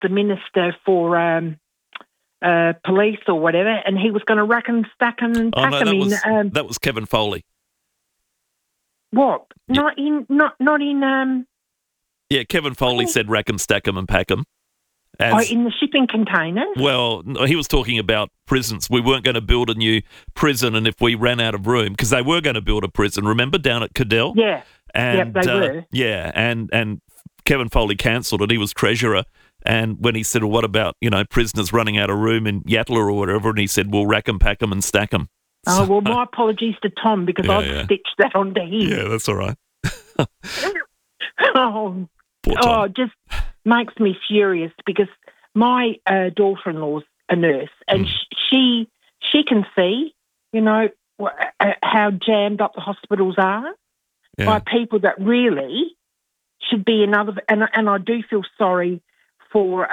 the Minister for Police or whatever, and he was going to rack and stack them and pack them in. That was Kevin Foley. What? Yeah. Not in. Yeah, Kevin Foley said rack 'em, stack 'em and pack 'em. In the shipping containers? Well, he was talking about prisons. We weren't going to build a new prison, and if we ran out of room, because they were going to build a prison, remember, down at Cadell? Yeah. And, they were. Yeah, and Kevin Foley cancelled it. He was treasurer. And when he said, well, what about, prisoners running out of room in Yatala or whatever, and he said, well, rack 'em, pack 'em and stack 'em. Oh, well, my apologies to Tom, because I've stitched that onto him. Yeah, that's all right. Just makes me furious, because my daughter-in-law's a nurse, and she can see, how jammed up the hospitals are by people that really should be another. And I do feel sorry for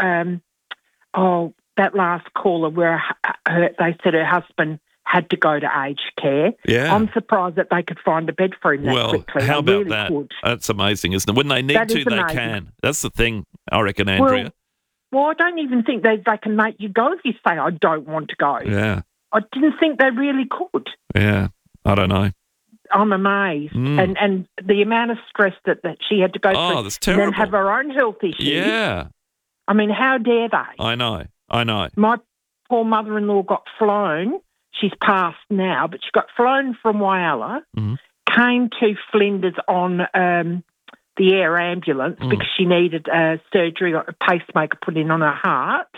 that last caller where they said her husband had to go to aged care. Yeah. I'm surprised that they could find a bed for him that quickly. How about really that? Could. That's amazing, isn't it? When they need to, they can. That's the thing, I reckon, Andrea. Well, I don't even think they can make you go if you say, I don't want to go. Yeah. I didn't think they really could. Yeah, I don't know. I'm amazed. And the amount of stress that she had to go through. That's terrible. And then have her own health issues. Yeah. I mean, how dare they? I know. My poor mother-in-law got flown. She's passed now, but she got flown from Whyalla, came to Flinders on the air ambulance because she needed surgery, a pacemaker put in on her heart.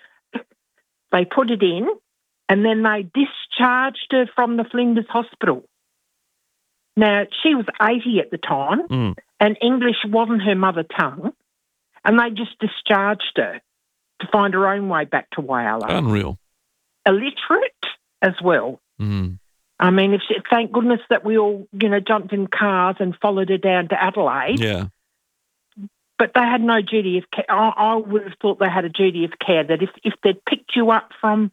They put it in, and then they discharged her from the Flinders Hospital. Now, she was 80 at the time, and English wasn't her mother tongue, and they just discharged her to find her own way back to Whyalla. Unreal. Illiterate as well. I mean, thank goodness that we all, jumped in cars and followed her down to Adelaide. Yeah. But they had no duty of care. I would have thought they had a duty of care, that if they'd picked you up from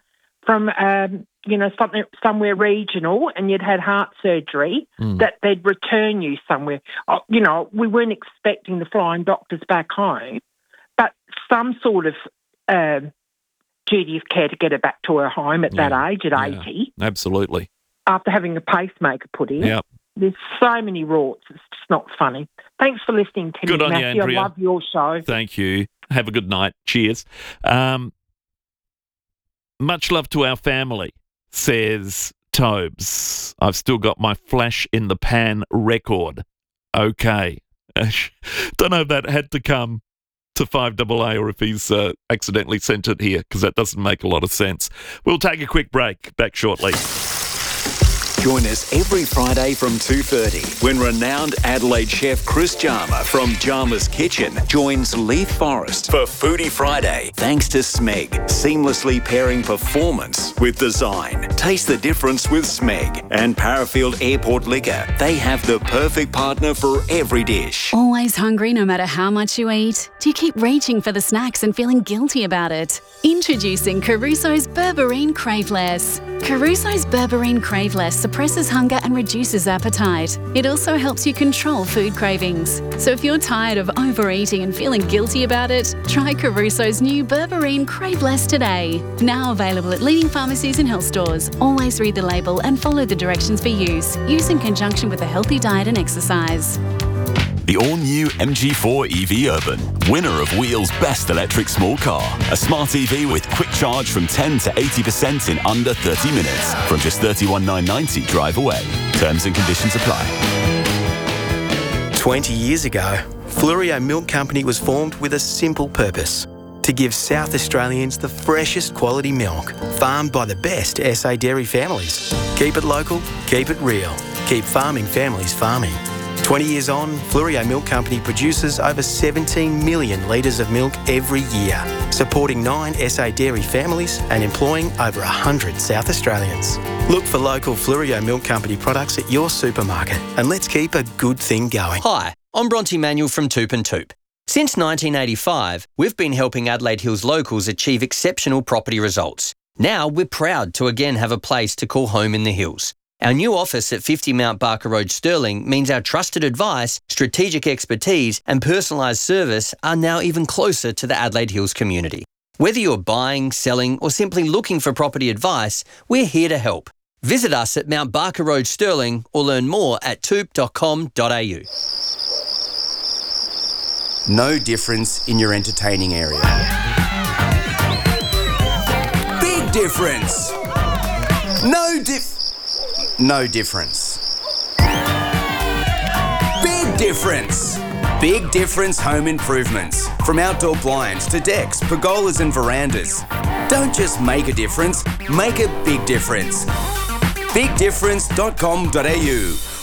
somewhere regional and you'd had heart surgery, that they'd return you somewhere. We weren't expecting the flying doctors back home, but some sort of duty of care to get her back to her home at that age, at 80. Absolutely. After having a pacemaker put in. Yep. There's so many rorts. It's just not funny. Thanks for listening to Good me, on Matthew. you, Andrea. I love your show. Thank you. Have a good night. Cheers. Much love to our family, says Tobes. I've still got my flash in the pan record. Okay. Don't know if that had to come to 5AA or if he's accidentally sent it here, because that doesn't make a lot of sense. We'll take a quick break. Back shortly. Join us every Friday from 2:30 when renowned Adelaide chef Chris Jarma from Jarma's Kitchen joins Leith Forrest for Foodie Friday. Thanks to Smeg, seamlessly pairing performance with design. Taste the difference with Smeg and Parafield Airport Liquor. They have the perfect partner for every dish. Always hungry no matter how much you eat? Do you keep reaching for the snacks and feeling guilty about it? Introducing Caruso's Berberine Craveless. Caruso's Berberine Craveless suppresses hunger and reduces appetite. It also helps you control food cravings. So if you're tired of overeating and feeling guilty about it, try Caruso's new Berberine Craveless today. Now available at leading pharmacies and health stores. Always read the label and follow the directions for use. Use in conjunction with a healthy diet and exercise. The all-new MG4 EV Urban, winner of Wheel's Best Electric Small Car. A smart EV with quick charge from 10 to 80% in under 30 minutes. From just $31,990 drive away. Terms and conditions apply. 20 years ago, Fluorio Milk Company was formed with a simple purpose: to give South Australians the freshest quality milk, farmed by the best SA dairy families. Keep it local, keep it real. Keep farming families farming. 20 years on, Fluorio Milk Company produces over 17 million litres of milk every year, supporting 9 SA dairy families and employing over 100 South Australians. Look for local Fluorio Milk Company products at your supermarket, and let's keep a good thing going. Hi, I'm Bronte Manuel from Toop and Toop. Since 1985, we've been helping Adelaide Hills locals achieve exceptional property results. Now we're proud to again have a place to call home in the hills. Our new office at 50 Mount Barker Road, Stirling, means our trusted advice, strategic expertise and personalised service are now even closer to the Adelaide Hills community. Whether you're buying, selling or simply looking for property advice, we're here to help. Visit us at Mount Barker Road, Stirling, or learn more at toop.com.au. No difference in your entertaining area. Big difference. No difference. Big difference. Big difference home improvements. From outdoor blinds to decks, pergolas and verandas. Don't just make a difference, make a big difference. BigDifference.com.au.